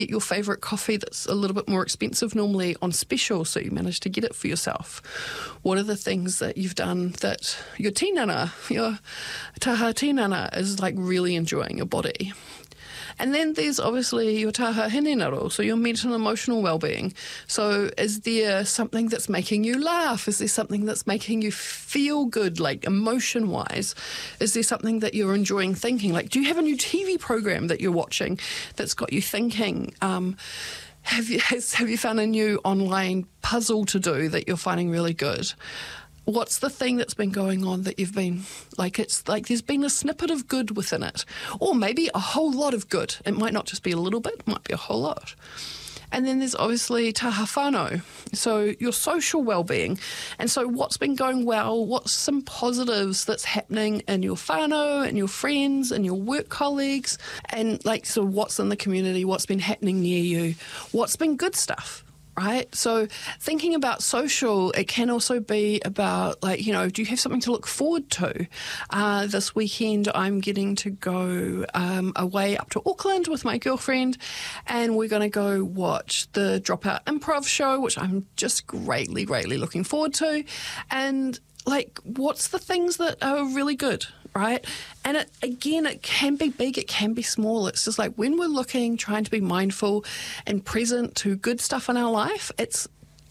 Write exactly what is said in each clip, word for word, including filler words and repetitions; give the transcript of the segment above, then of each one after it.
get your favourite coffee that's a little bit more expensive normally on special, so you manage to get it for yourself? What are the things that you've done that your tinana, your taha tinana is like really enjoying your body? And then there's obviously your taha hinenaro, so your mental and emotional well-being. So is there something that's making you laugh? Is there something that's making you feel good, like emotion-wise? Is there something that you're enjoying thinking? Like, do you have a new T V program that you're watching that's got you thinking? Um, have you has, have you found a new online puzzle to do that you're finding really good? What's the thing that's been going on that you've been, like, it's like there's been a snippet of good within it, or maybe a whole lot of good. It might not just be a little bit, it might be a whole lot. And then there's obviously taha whānau, so your social well-being. And so what's been going well, what's some positives that's happening in your whānau and your friends and your work colleagues, and like, so what's in the community, what's been happening near you, what's been good stuff. Right? So thinking about social, it can also be about, like, you know, do you have something to look forward to? Uh, this weekend I'm getting to go um, away up to Auckland with my girlfriend, and we're going to go watch the Dropout Improv show, which I'm just greatly, greatly looking forward to. And, like, what's the things that are really good? Right? And it, again, it can be big, it can be small. It's just like when we're looking, trying to be mindful and present to good stuff in our life, it's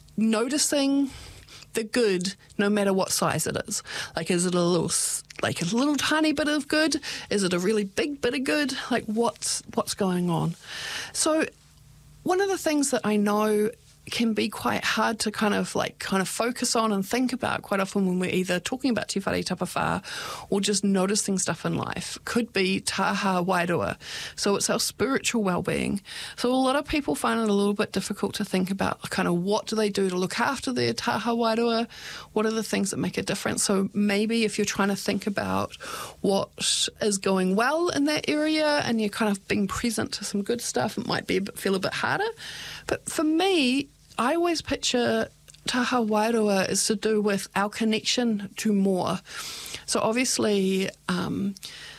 noticing the good no matter what size it is. Like, is it a little, like a little tiny bit of good? Is it a really big bit of good? Like, what's, what's going on? So one of the things that I know can be quite hard to kind of like kind of focus on and think about quite often when we're either talking about te whare tapawhā or just noticing stuff in life could be taha wairua. So it's our spiritual well-being. So a lot of people find it a little bit difficult to think about kind of what do they do to look after their taha wairua, what are the things that make a difference. So maybe if you're trying to think about what is going well in that area and you're kind of being present to some good stuff, it might be a bit, feel a bit harder. But for me, I always picture taha wairua is to do with our connection to more. So obviously, um,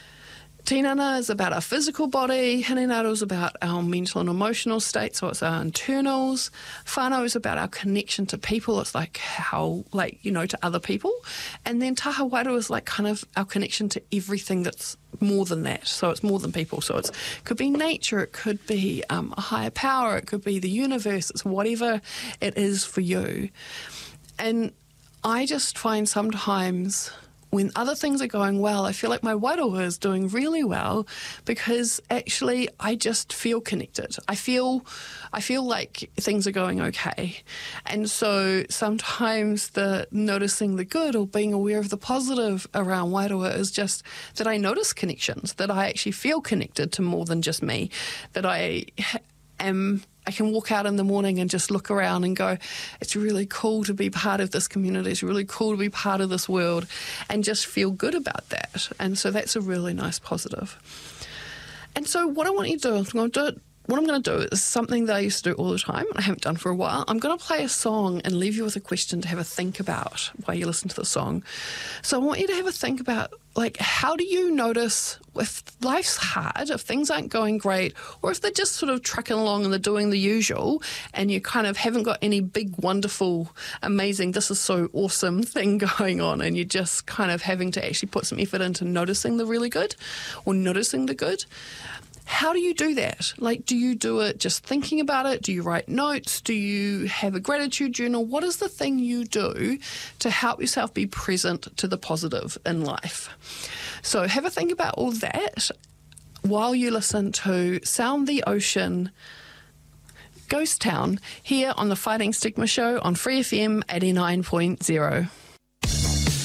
tinana is about our physical body, hinenaro is about our mental and emotional state, so it's our internals. Whānau is about our connection to people, it's like how, like, you know, to other people. And then taha wairua is like kind of our connection to everything that's more than that, so it's more than people. So it could be nature, it could be um, a higher power, it could be the universe, it's whatever it is for you. And I just find sometimes when other things are going well, I feel like my wairua is doing really well because actually I just feel connected. I feel I feel like things are going okay. And so sometimes the noticing the good or being aware of the positive around wairua is just that I notice connections, that I actually feel connected to more than just me, that I am I can walk out in the morning and just look around and go, it's really cool to be part of this community, it's really cool to be part of this world, and just feel good about that. And so that's a really nice positive. And so what I want you to do, I'm going to do it, what I'm going to do is something that I used to do all the time, and I haven't done for a while. I'm going to play a song and leave you with a question to have a think about while you listen to the song. So I want you to have a think about, like, how do you notice if life's hard, if things aren't going great, or if they're just sort of trucking along and they're doing the usual, and you kind of haven't got any big, wonderful, amazing, this is so awesome thing going on, and you're just kind of having to actually put some effort into noticing the really good or noticing the good. How do you do that? Like, do you do it just thinking about it? Do you write notes? Do you have a gratitude journal? What is the thing you do to help yourself be present to the positive in life? So have a think about all that while you listen to Sound the Ocean, Ghost Town, here on the Fighting Stigma Show on Free F M eighty-nine point zero.